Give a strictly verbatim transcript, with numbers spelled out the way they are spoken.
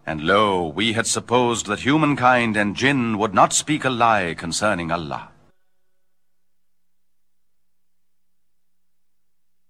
And lo, we had supposed that humankind and jinn would not speak a lie concerning Allah.